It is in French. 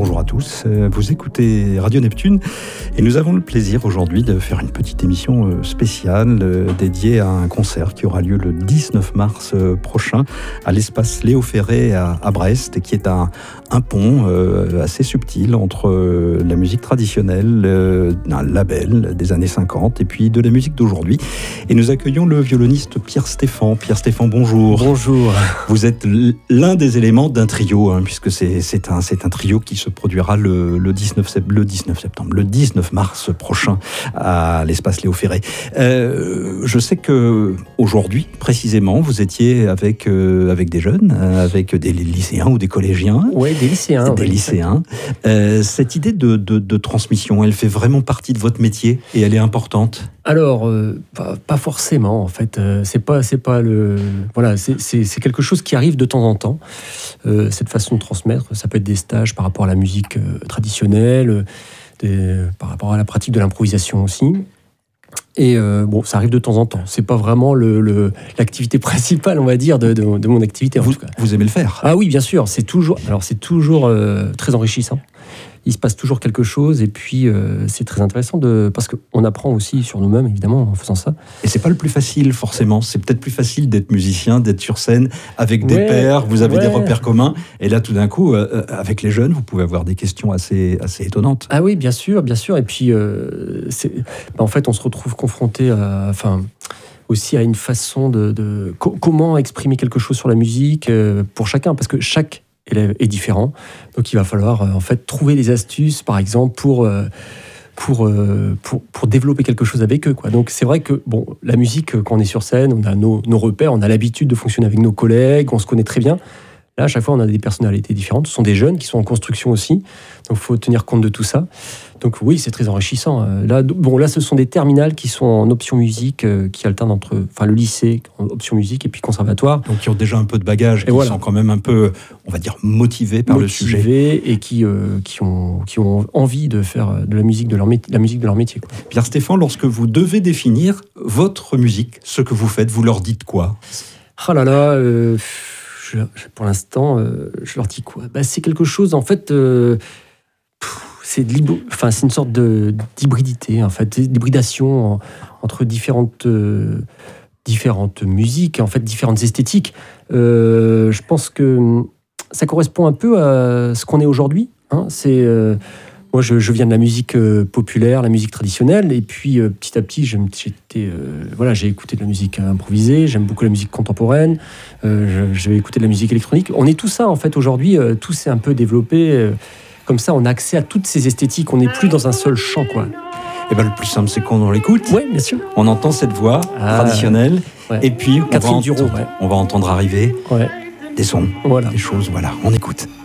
bonjour à tous. Vous écoutez Radio Neptune et nous avons le plaisir aujourd'hui de faire une petite émission spéciale dédiée à un concert qui aura lieu le 19 mars prochain à l'espace Léo Ferré à Brest, qui est un pont assez subtil entre la musique traditionnelle, un label des années 50 et puis de la musique d'aujourd'hui. Et nous accueillons le violoniste Pierre Stéphane. Pierre Stéphane, bonjour. Bonjour. Vous êtes l'un des éléments d'un trio, puisque c'est un trio qui se produira le 19 mars prochain à l'espace Léo Ferré. Je sais que aujourd'hui, précisément, vous étiez avec des jeunes, avec des lycéens ou des collégiens. Oui, des lycéens. Des lycéens. Cette idée de transmission, elle fait vraiment partie de votre métier et elle est importante? Alors, pas forcément, en fait. C'est pas le. Voilà, c'est quelque chose qui arrive de temps en temps. Cette façon de transmettre, ça peut être des stages par rapport à la musique traditionnelle, par rapport à la pratique de l'improvisation aussi. Et ça arrive de temps en temps. C'est pas vraiment l'activité principale, on va dire, de mon activité. En tout cas. Vous aimez le faire? Ah oui, bien sûr. C'est toujours très enrichissant. Il se passe toujours quelque chose et puis c'est très intéressant parce qu'on apprend aussi sur nous-mêmes, évidemment, en faisant ça. Et c'est pas le plus facile, forcément. C'est peut-être plus facile d'être musicien, d'être sur scène avec des pairs, vous avez des repères communs. Et là, tout d'un coup, avec les jeunes, vous pouvez avoir des questions assez étonnantes. Ah oui, bien sûr. Et puis, en fait, on se retrouve confronté aussi à une façon comment exprimer quelque chose sur la musique pour chacun, parce que chaque élève est différent, donc il va falloir en fait trouver des astuces, par exemple pour développer quelque chose avec eux, quoi. Donc c'est vrai que la musique, quand on est sur scène, on a nos repères, on a l'habitude de fonctionner avec nos collègues, on se connaît très bien. Là, à chaque fois, on a des personnalités différentes. Ce sont des jeunes qui sont en construction aussi, donc il faut tenir compte de tout ça. Donc oui, c'est très enrichissant. Là, ce sont des terminales qui sont en option musique, qui alternent entre le lycée, en option musique, et puis conservatoire. Donc qui ont déjà un peu de bagage, qui sont quand même un peu, on va dire, motivés par le sujet. Et qui ont envie de faire de la musique de leur métier, quoi. Pierre Stéphane, lorsque vous devez définir votre musique, ce que vous faites, vous leur dites quoi? Ah là là, pour l'instant, je leur dis quoi? C'est quelque chose, en fait... c'est une sorte d'hybridité, en fait, d'hybridation entre différentes musiques, en fait, différentes esthétiques. Je pense que ça correspond un peu à ce qu'on est aujourd'hui. Moi, je viens de la musique populaire, la musique traditionnelle, et puis petit à petit, j'ai écouté de la musique improvisée, j'aime beaucoup la musique contemporaine, j'ai écouté de la musique électronique. On est tout ça, en fait, aujourd'hui, tout s'est un peu développé. Comme ça, on a accès à toutes ces esthétiques, on n'est plus dans un seul champ, quoi. Et le plus simple, c'est qu'on l'écoute. Oui, bien sûr. On entend cette voix traditionnelle, et puis Catherine Duro, on va entendre arriver des sons, des choses, on écoute.